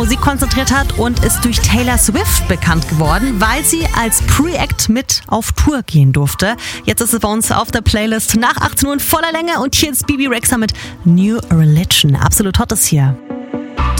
Musik konzentriert hat und ist durch Taylor Swift bekannt geworden, weil sie als Pre-Act mit auf Tour gehen durfte. Jetzt ist es bei uns auf der Playlist nach 18 Uhr in voller Länge und hier ist Bebe Rexha mit New Religion. Absolut hot ist hier.